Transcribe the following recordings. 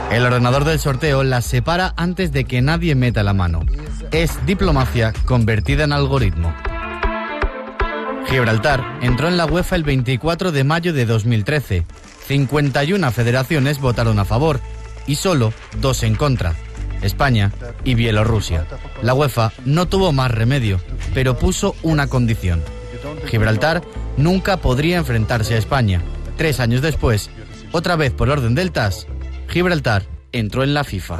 El ordenador del sorteo las separa antes de que nadie meta la mano. Es diplomacia convertida en algoritmo. Gibraltar entró en la UEFA el 24 de mayo de 2013. 51 federaciones votaron a favor y solo 2 en contra: España y Bielorrusia. La UEFA no tuvo más remedio, pero puso una condición: Gibraltar nunca podría enfrentarse a España. 3 años después, otra vez por orden del TAS, Gibraltar entró en la FIFA.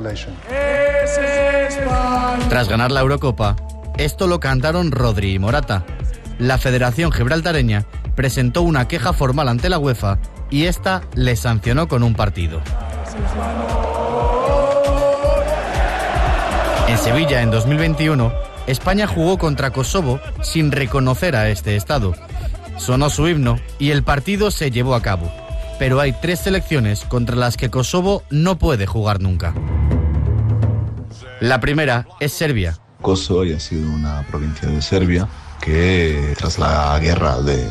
Tras ganar la Eurocopa, esto lo cantaron Rodri y Morata. La Federación Gibraltareña presentó una queja formal ante la UEFA y esta les sancionó con un partido. En Sevilla, en 2021, España jugó contra Kosovo sin reconocer a este estado. Sonó su himno y el partido se llevó a cabo. Pero hay 3 selecciones contra las que Kosovo no puede jugar nunca. La primera es Serbia. Kosovo ya ha sido una provincia de Serbia que tras la guerra de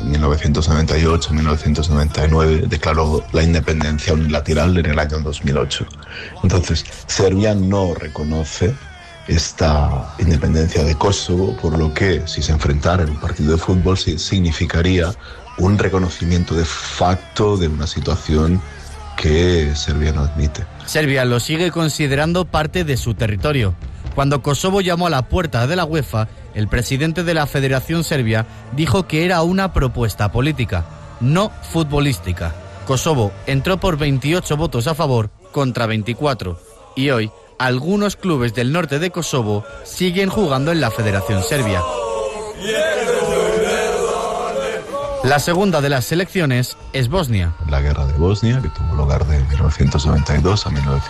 1998-1999 declaró la independencia unilateral en el año 2008. Entonces, Serbia no reconoce esta independencia de Kosovo, por lo que si se enfrentara en un partido de fútbol significaría un reconocimiento de facto de una situación que Serbia no admite. Serbia lo sigue considerando parte de su territorio. Cuando Kosovo llamó a la puerta de la UEFA, el presidente de la Federación Serbia dijo que era una propuesta política, no futbolística. Kosovo entró por 28 votos a favor contra 24 y hoy algunos clubes del norte de Kosovo siguen jugando en la Federación Serbia. La segunda de las selecciones es Bosnia. La guerra de Bosnia, que tuvo lugar de 1992 a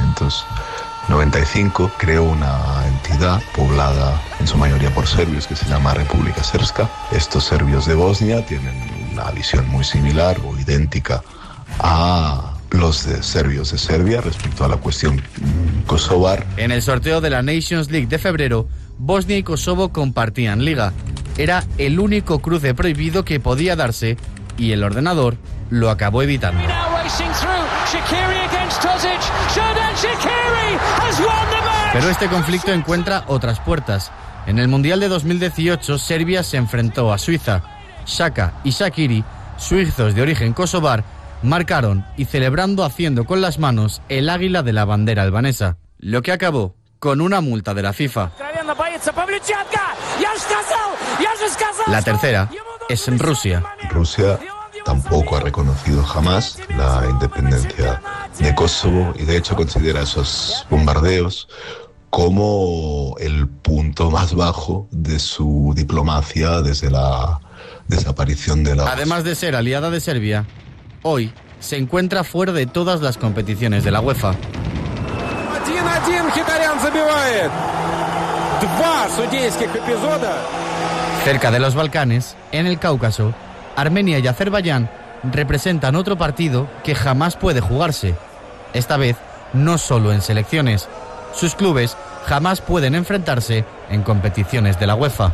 1995, creó una entidad poblada en su mayoría por serbios que se llama República Srpska. Estos serbios de Bosnia tienen una visión muy similar o idéntica a los serbios de Serbia respecto a la cuestión kosovar. En el sorteo de la Nations League de febrero, Bosnia y Kosovo compartían liga. Era el único cruce prohibido que podía darse y el ordenador lo acabó evitando. Pero este conflicto encuentra otras puertas. En el Mundial de 2018, Serbia se enfrentó a Suiza. Xhaka y Shaqiri, suizos de origen kosovar, marcaron y celebrando haciendo con las manos el águila de la bandera albanesa, lo que acabó con una multa de la FIFA. La tercera es en Rusia. Rusia tampoco ha reconocido jamás la independencia de Kosovo y de hecho considera esos bombardeos como el punto más bajo de su diplomacia desde la desaparición de la... Además de ser aliada de Serbia, hoy se encuentra fuera de todas las competiciones de la UEFA. Cerca de los Balcanes, en el Cáucaso, Armenia y Azerbaiyán representan otro partido que jamás puede jugarse. Esta vez, no solo en selecciones. Sus clubes jamás pueden enfrentarse en competiciones de la UEFA.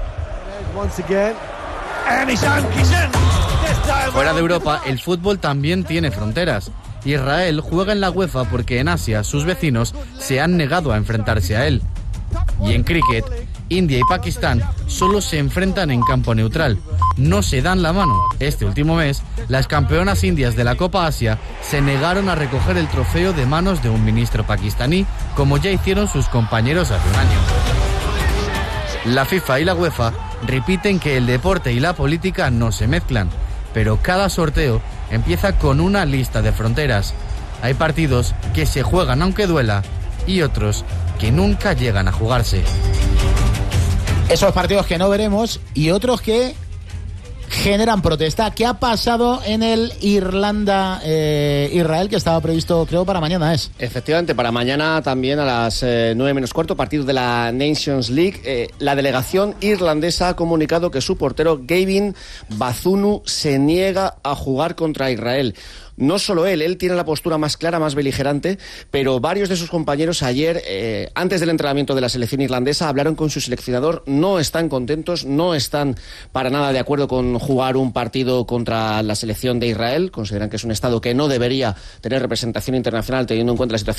Fuera de Europa, el fútbol también tiene fronteras. Israel juega en la UEFA porque en Asia sus vecinos se han negado a enfrentarse a él. Y en cricket, India y Pakistán solo se enfrentan en campo neutral. No se dan la mano. Este último mes, las campeonas indias de la Copa Asia se negaron a recoger el trofeo de manos de un ministro pakistaní, como ya hicieron sus compañeros hace un año. La FIFA y la UEFA repiten que el deporte y la política no se mezclan, pero cada sorteo empieza con una lista de fronteras. Hay partidos que se juegan aunque duela y otros que nunca llegan a jugarse. Esos partidos que no veremos y otros que generan protesta. ¿Qué ha pasado en el Irlanda-Israel que estaba previsto, creo, para mañana? Efectivamente, para mañana también a las 9:15, partido de la Nations League. La delegación irlandesa ha comunicado que su portero Gavin Bazunu se niega a jugar contra Israel. No solo él tiene la postura más clara, más beligerante, pero varios de sus compañeros ayer, antes del entrenamiento de la selección irlandesa, hablaron con su seleccionador, no están contentos, no están para nada de acuerdo con jugar un partido contra la selección de Israel, consideran que es un estado que no debería tener representación internacional teniendo en cuenta la situación